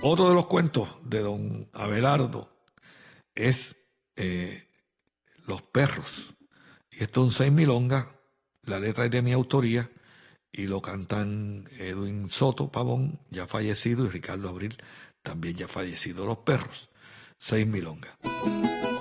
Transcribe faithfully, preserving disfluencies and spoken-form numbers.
Otro de los cuentos de don Abelardo es eh, Los perros. Y esto es un seis milonga, la letra es de mi autoría y lo cantan Edwin Soto Pavón, ya fallecido, y Ricardo Abril, también ya fallecido. Los perros, seis milonga.